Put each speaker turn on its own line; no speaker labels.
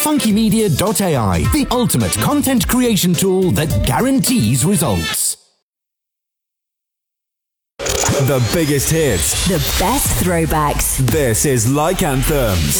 funkymedia.ai, the ultimate content creation tool that guarantees results.
The biggest hits.
The best throwbacks.
This is Like Anthems.